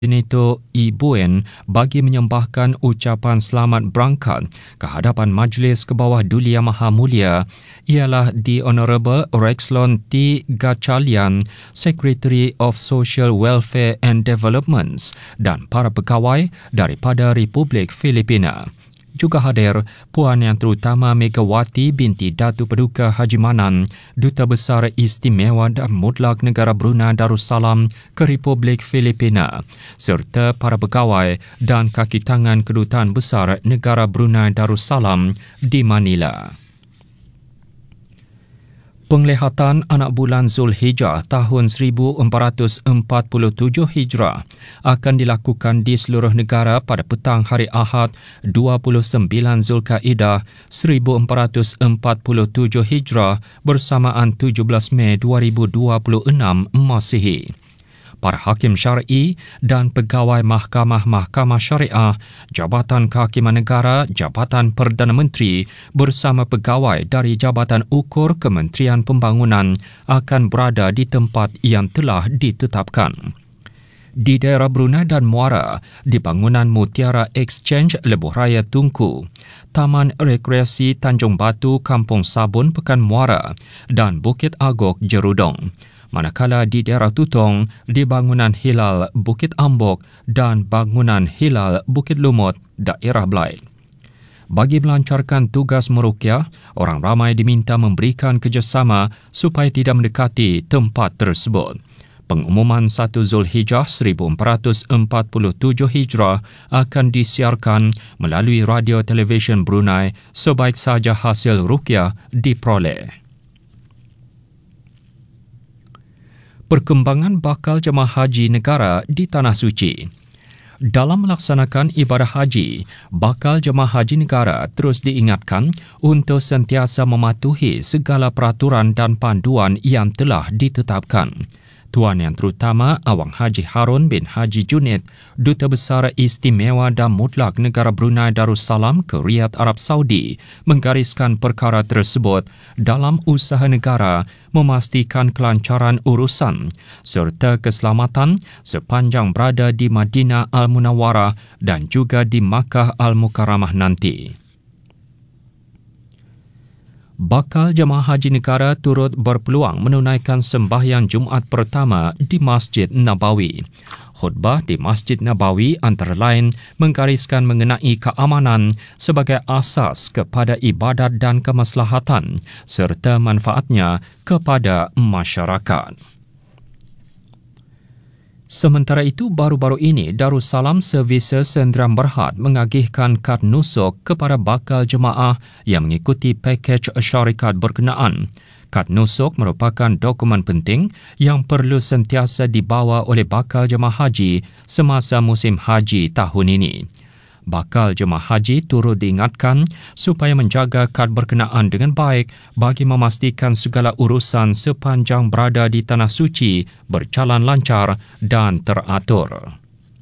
Benito Ibuen bagi menyembahkan ucapan selamat berangkat ke hadapan Majlis ke bawah Duli Yang Maha Mulia ialah The Honourable Rexlon T. Gatchalian, Secretary of Social Welfare and Developments dan para pegawai daripada Republik Filipina. Juga hadir Puan Yang Terutama Megawati binti Datuk Paduka Haji Manan, Duta Besar Istimewa dan Mutlak Negara Brunei Darussalam ke Republik Filipina, serta para pegawai dan kaki tangan Kedutaan Besar Negara Brunei Darussalam di Manila. Penglihatan anak bulan Zulhijjah tahun 1447 Hijrah akan dilakukan di seluruh negara pada petang hari Ahad 29 Zulkaidah 1447 Hijrah bersamaan 17 Mei 2026 Masihi. Para hakim syar'i dan pegawai mahkamah-mahkamah syariah, Jabatan Kehakiman Negara, Jabatan Perdana Menteri bersama pegawai dari Jabatan Ukur Kementerian Pembangunan akan berada di tempat yang telah ditetapkan. Di daerah Brunei dan Muara, di bangunan Mutiara Exchange Lebuh Raya Tunku, Taman Rekreasi Tanjung Batu Kampung Sabun Pekan Muara dan Bukit Agok Jerudong. Manakala di daerah Tutong, di bangunan Hilal Bukit Ambok dan bangunan Hilal Bukit Lumut, daerah Belait. Bagi melancarkan tugas meruqyah, orang ramai diminta memberikan kerjasama supaya tidak mendekati tempat tersebut. Pengumuman 1 Zulhijjah 1447 Hijrah akan disiarkan melalui radio televisyen Brunei sebaik saja hasil ruqyah diperoleh. Perkembangan bakal jemaah haji negara di Tanah Suci. Dalam melaksanakan ibadah haji, bakal jemaah haji negara terus diingatkan untuk sentiasa mematuhi segala peraturan dan panduan yang telah ditetapkan. Tuan Yang Terutama Awang Haji Harun bin Haji Junid, Duta Besar Istimewa dan Mutlak Negara Brunei Darussalam ke Riyadh Arab Saudi, menggariskan perkara tersebut dalam usaha negara memastikan kelancaran urusan serta keselamatan sepanjang berada di Madinah Al-Munawwarah dan juga di Makkah Al-Mukarramah nanti. Bakal jemaah haji negara turut berpeluang menunaikan sembahyang Jumaat pertama di Masjid Nabawi. Khutbah di Masjid Nabawi antara lain menggariskan mengenai keamanan sebagai asas kepada ibadat dan kemaslahatan serta manfaatnya kepada masyarakat. Sementara itu, baru-baru ini Darussalam Services Sdn Berhad mengagihkan kad nusuk kepada bakal jemaah yang mengikuti pakej syarikat berkenaan. Kad nusuk merupakan dokumen penting yang perlu sentiasa dibawa oleh bakal jemaah haji semasa musim haji tahun ini. Bakal jemaah haji turut diingatkan supaya menjaga kad berkenaan dengan baik bagi memastikan segala urusan sepanjang berada di Tanah Suci berjalan lancar dan teratur.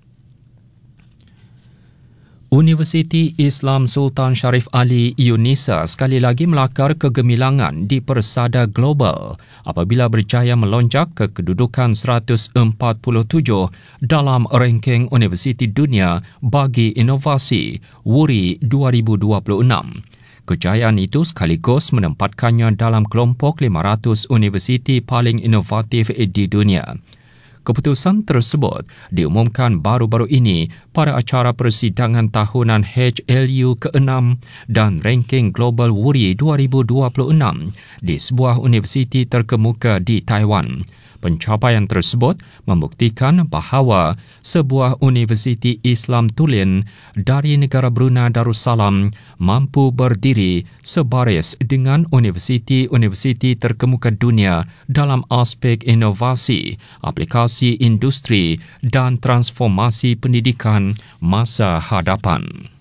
Universiti Islam Sultan Sharif Ali UNISA sekali lagi melakar kegemilangan di persada global apabila berjaya melonjak ke kedudukan 147 dalam ranking Universiti Dunia bagi Inovasi WURI 2026. Kejayaan itu sekaligus menempatkannya dalam kelompok 500 universiti paling inovatif di dunia. Keputusan tersebut diumumkan baru-baru ini pada acara persidangan tahunan HLU ke-6 dan ranking Global WURI 2026 di sebuah universiti terkemuka di Taiwan. Pencapaian tersebut membuktikan bahawa sebuah universiti Islam tulen dari negara Brunei Darussalam mampu berdiri sebaris dengan universiti-universiti terkemuka dunia dalam aspek inovasi, aplikasi industri dan transformasi pendidikan masa hadapan.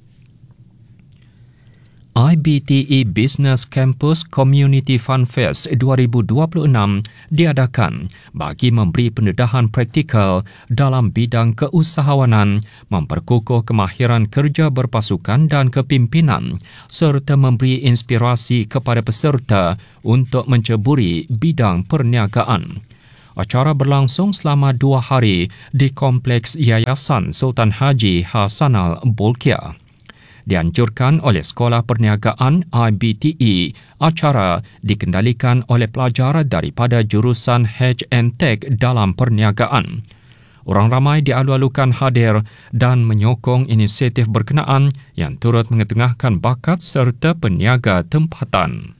IBTE Business Campus Community Fun Fest 2026 diadakan bagi memberi pendedahan praktikal dalam bidang keusahawanan, memperkukuh kemahiran kerja berpasukan dan kepimpinan serta memberi inspirasi kepada peserta untuk menceburi bidang perniagaan. Acara berlangsung selama 2 hari di Kompleks Yayasan Sultan Haji Hassanal Bolkiah. Dianjurkan oleh Sekolah Perniagaan IBTE, acara dikendalikan oleh pelajar daripada jurusan H&Tech dalam perniagaan. Orang ramai dialu-alukan hadir dan menyokong inisiatif berkenaan yang turut mengetengahkan bakat serta peniaga tempatan.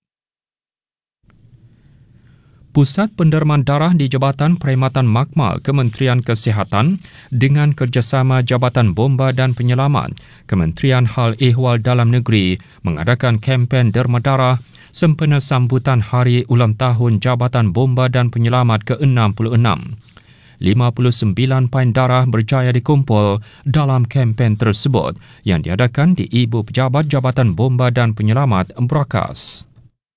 Pusat Penderman Darah di Jabatan Perkhidmatan Makmal Kementerian Kesihatan dengan kerjasama Jabatan Bomba dan Penyelamat Kementerian Hal Ehwal Dalam Negeri mengadakan kempen derma darah sempena sambutan Hari Ulang Tahun Jabatan Bomba dan Penyelamat ke-66. 59 pain darah berjaya dikumpul dalam kempen tersebut yang diadakan di Ibu Pejabat Jabatan Bomba dan Penyelamat Brakas.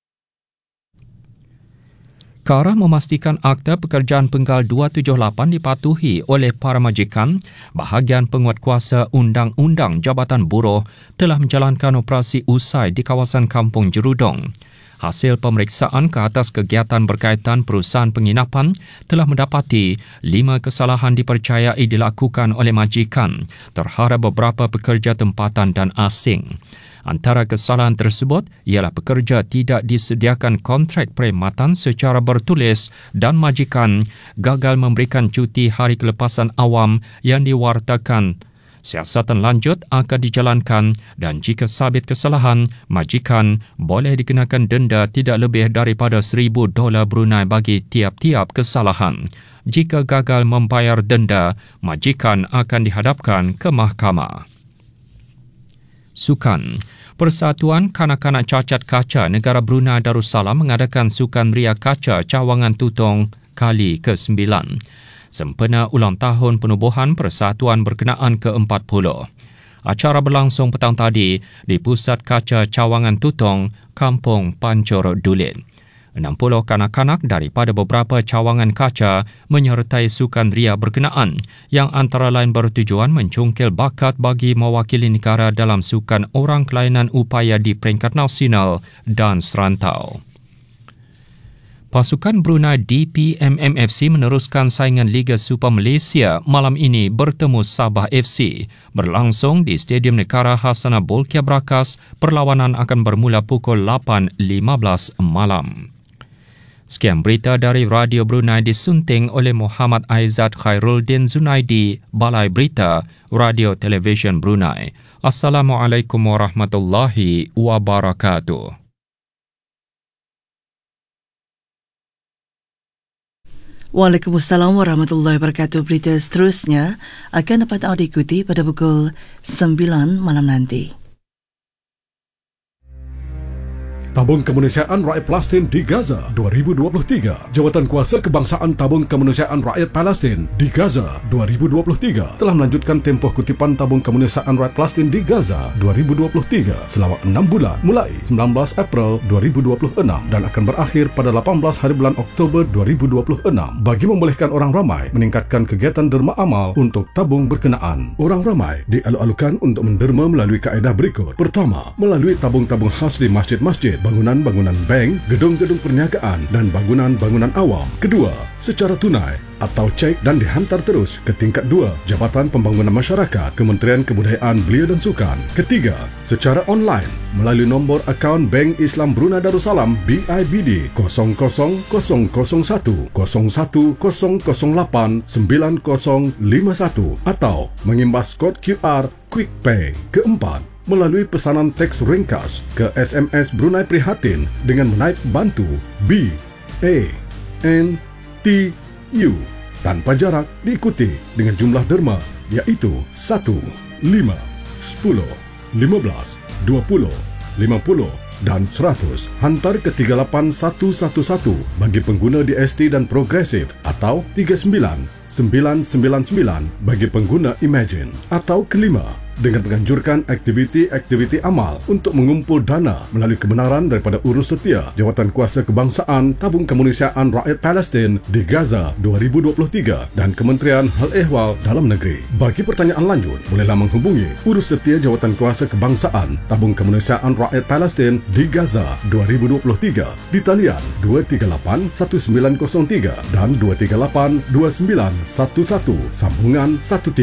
Kara memastikan Akta Pekerjaan Penggal 278 dipatuhi oleh para majikan, bahagian penguatkuasa Undang-Undang Jabatan Buruh telah menjalankan operasi usai di kawasan Kampung Jerudong. Hasil pemeriksaan ke atas kegiatan berkaitan perusahaan penginapan telah mendapati 5 kesalahan dipercayai dilakukan oleh majikan terhadap beberapa pekerja tempatan dan asing. Antara kesalahan tersebut ialah pekerja tidak disediakan kontrak perkhidmatan secara bertulis dan majikan gagal memberikan cuti hari kelepasan awam yang diwartakan. Siasatan lanjut akan dijalankan dan jika sabit kesalahan, majikan boleh dikenakan denda tidak lebih daripada $1,000 Brunei bagi tiap-tiap kesalahan. Jika gagal membayar denda, majikan akan dihadapkan ke mahkamah. Sukan. Persatuan Kanak-Kanak Cacat Kaca Negara Brunei Darussalam mengadakan Sukan Ria Kaca Cawangan Tutong kali ke-9. Sempena ulang tahun penubuhan Persatuan berkenaan ke-40. Acara berlangsung petang tadi di Pusat Kaca Cawangan Tutong, Kampung Pancor Dulit. 60 kanak-kanak daripada beberapa cawangan kaca menyertai sukan ria berkenaan yang antara lain bertujuan mencungkil bakat bagi mewakili negara dalam sukan orang kelainan upaya di peringkat nasional dan serantau. Pasukan Brunei DPMMFC meneruskan saingan Liga Super Malaysia malam ini bertemu Sabah FC. Berlangsung di Stadium Negara Hassanal Bolkiah Brakas, perlawanan akan bermula pukul 8.15 malam. Sekian berita dari Radio Brunei disunting oleh Muhammad Aizat Khairuddin Zunaidi, Balai Berita, Radio Television Brunei. Assalamualaikum warahmatullahi wabarakatuh. Waalaikumsalam warahmatullahi wabarakatuh. Berita seterusnya akan dapat anda ikuti pada pukul 9 malam nanti. Tabung Kemanusiaan Rakyat Palestin di Gaza 2023. Jawatan Kuasa Kebangsaan Tabung Kemanusiaan Rakyat Palestin di Gaza 2023 telah melanjutkan tempoh kutipan Tabung Kemanusiaan Rakyat Palestin di Gaza 2023 selama 6 bulan mulai 19 April 2026 dan akan berakhir pada 18 hari bulan Oktober 2026 bagi membolehkan orang ramai meningkatkan kegiatan derma amal untuk tabung berkenaan. Orang ramai dialu-alukan untuk menderma melalui kaedah berikut. Pertama, melalui tabung-tabung khas di masjid-masjid, bangunan-bangunan bank, gedung-gedung perniagaan dan bangunan-bangunan awam. Kedua, secara tunai atau cek dan dihantar terus ke tingkat 2 Jabatan Pembangunan Masyarakat Kementerian Kebudayaan Belia dan Sukan. Ketiga, secara online melalui nombor akaun Bank Islam Brunei Darussalam BIBD 00001010089051 atau mengimbas kod QR Quick Pay. Keempat, melalui pesanan teks ringkas ke SMS Brunei Prihatin dengan menaip bantu BANTU tanpa jarak diikuti dengan jumlah derma iaitu 1, 5, 10, 15, 20, 50 dan 100 hantar ke 38111 bagi pengguna DST dan Progresif atau 39999 bagi pengguna Imagine. Atau kelima, dengan menganjurkan aktiviti-aktiviti amal untuk mengumpul dana melalui kebenaran daripada Urus Setia Jawatan Kuasa Kebangsaan Tabung Kemanusiaan Rakyat Palestin di Gaza 2023 dan Kementerian Hal Ehwal Dalam Negeri. Bagi pertanyaan lanjut, bolehlah menghubungi Urus Setia Jawatan Kuasa Kebangsaan Tabung Kemanusiaan Rakyat Palestin di Gaza 2023 di talian 238-1903 dan 238-2911 sambungan 13.